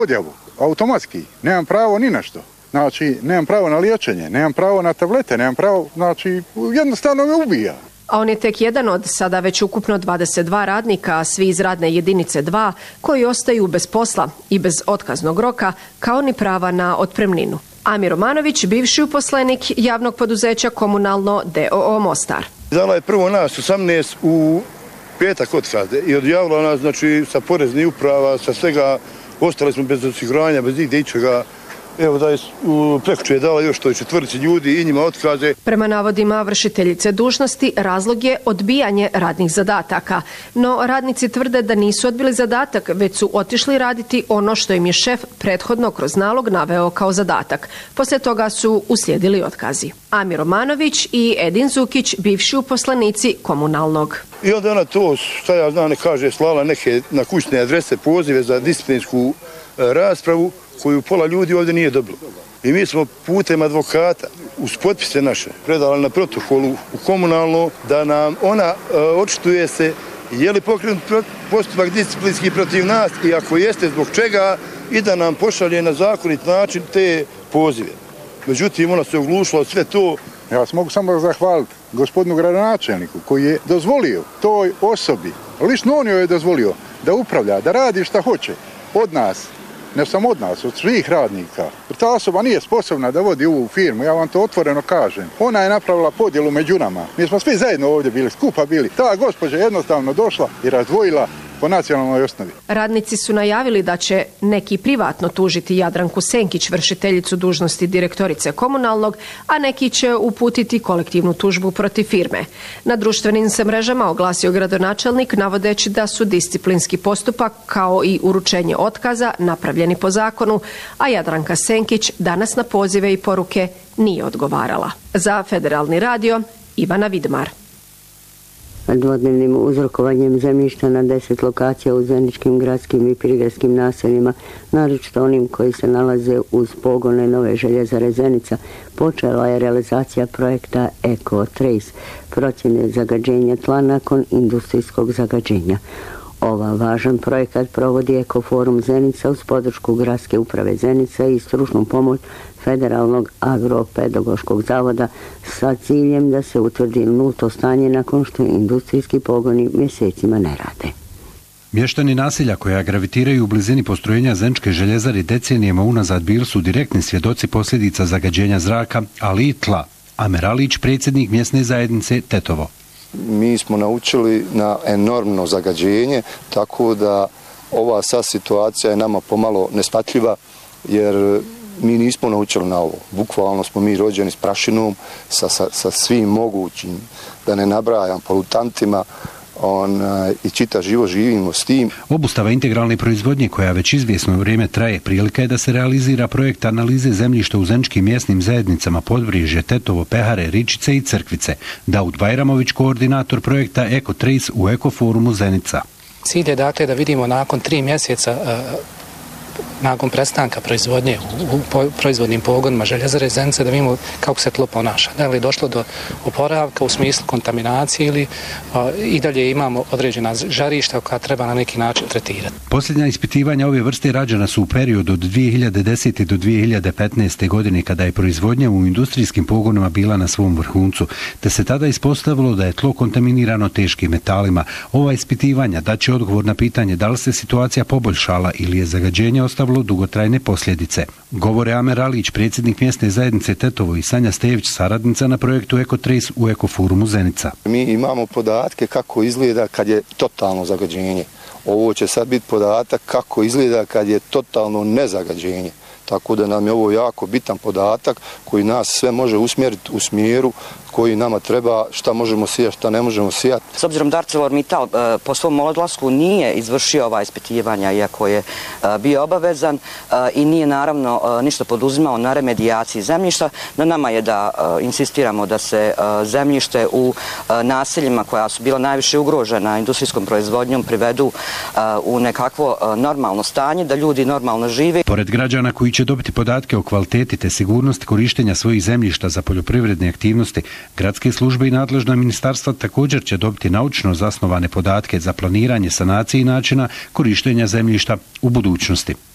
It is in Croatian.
odjavu, automatski, nemam pravo ni na što. Znači, nemam pravo na liječenje, nemam pravo na tablete, nemam pravo, znači, jednostavno me ubija. A on je tek jedan od sada već ukupno 22 radnika, a svi iz radne jedinice 2, koji ostaju bez posla i bez otkaznog roka, kao ni prava na otpremninu. Amir Romanović, bivši uposlenik javnog poduzeća Komunalno d.o.o. Mostar. Dala je prvo nas 18 u petak otkaze i odjavila nas, znači, sa poreznih uprava, sa svega, ostali smo bez osiguranja, bez nigde ičega. Evo da je prekjuče dala još toj 4 ljudi i njima otkaze. Prema navodima vršiteljice dužnosti, razlog je odbijanje radnih zadataka. No radnici tvrde da nisu odbili zadatak, već su otišli raditi ono što im je šef prethodno kroz nalog naveo kao zadatak. Poslije toga su uslijedili otkazi. Amir Romanović i Edin Zukić, bivši uposlenici Komunalnog. I onda ona to, šta ja znam, ne kaže, slala neke na kućne adrese pozive za disciplinsku raspravu, koju pola ljudi ovdje nije dobilo. I mi smo putem advokata uz potpise naše predali na protokolu u Komunalno da nam ona očituje se je li pokrenut postupak disciplinski protiv nas i ako jeste zbog čega i da nam pošalje na zakonit način te pozive. Međutim, ona se oglušila sve to. Ja vas mogu samo zahvaliti gospodinu gradonačelniku koji je dozvolio toj osobi, lično on joj je dozvolio da upravlja, da radi šta hoće od nas. Ne samo od nas, od svih radnika. Ta osoba nije sposobna da vodi ovu firmu, ja vam to otvoreno kažem. Ona je napravila podjelu među nama. Mi smo svi zajedno ovdje bili, skupa bili. Ta gospođa jednostavno došla i razdvojila po nacionalnoj osnovi. Radnici su najavili da će neki privatno tužiti Jadranku Senkić, vršiteljicu dužnosti direktorice Komunalnog, a neki će uputiti kolektivnu tužbu protiv firme. Na društvenim se mrežama oglasio gradonačelnik navodeći da su disciplinski postupak kao i uručenje otkaza napravljeni po zakonu, a Jadranka Senkić danas na pozive i poruke nije odgovarala. Za Federalni radio, Ivana Vidmar. Dvodnevnim uzrokovanjem zemljišta na 10 lokacija u zeničkim gradskim i prigradskim naseljima, naročito onim koji se nalaze uz pogone nove željezare Zenica, počela je realizacija projekta Eco Trace, procjene zagađenja tla nakon industrijskog zagađenja. Ova važan projekat provodi Ekoforum Zenica uz podršku Gradske uprave Zenica i stručnu pomoć Federalnog agropedagoškog zavoda sa ciljem da se utvrdi nulto stanje nakon što industrijski pogoni mjesecima ne rade. Mještani naselja koja gravitiraju u blizini postrojenja Zeničke željezare decenijama unazad bili su direktni svjedoci posljedica zagađenja zraka, ali i tla. Amer Alić, predsjednik mjesne zajednice Tetovo. Mi smo naučili na enormno zagađenje, tako da ova sad situacija je nama pomalo neshvatljiva, jer mi nismo naučili na ovo. Bukvalno smo mi rođeni s prašinom, sa svim mogućim, da ne nabrajam, polutantima, i čita živo živimo s tim. Obustava integralne proizvodnje koja već izvjesno vrijeme traje, prilika je da se realizira projekt analize zemljišta u zeničkim mjesnim zajednicama Podbrižje, Tetovo, Pehare, Ričice i Crkvice. Daud Bajramović, koordinator projekta Eco Trace u Ekoforumu Zenica. Cilj je dakle da vidimo nakon 3 mjeseca nakon prestanka proizvodnje u proizvodnim pogonima željezare Zenice, da vidimo kako se tlo ponaša. Da li je došlo do oporavka u smislu kontaminacije ili i dalje imamo određena žarišta koja treba na neki način tretirati. Posljednja ispitivanja ove vrste rađena su u periodu od 2010. do 2015. godine kada je proizvodnja u industrijskim pogonima bila na svom vrhuncu, te se tada ispostavilo da je tlo kontaminirano teškim metalima. Ova ispitivanja daće odgovor na pitanje da li se situacija poboljšala ili je zagađenje ostavilo dugotrajne posljedice. Govore Amer Alić, predsjednik mjesne zajednice Tetovo, i Sanja Stejević, saradnica na projektu Eco Trace u Ekoforumu Zenica. Mi imamo podatke kako izgleda kad je totalno zagađenje. Ovo će sad biti podatak kako izgleda kad je totalno nezagađenje. Tako da nam je ovo jako bitan podatak koji nas sve može usmjeriti u smjeru koji nama treba, šta možemo sijati, šta ne možemo sijati. S obzirom da ArcelorMittal po svom odlasku nije izvršio ova ispitivanja, iako je bio obavezan i nije naravno ništa poduzimao na remedijaciji zemljišta, na nama je da insistiramo da se zemljište u naseljima koja su bila najviše ugrožena industrijskom proizvodnjom privedu u nekakvo normalno stanje, da ljudi normalno žive. Pored građana koji će dobiti podatke o kvaliteti te sigurnosti korištenja svojih zemljišta za poljoprivredne aktivnosti, gradske službe i nadležna ministarstva također će dobiti naučno zasnovane podatke za planiranje sanacije i načina korištenja zemljišta u budućnosti.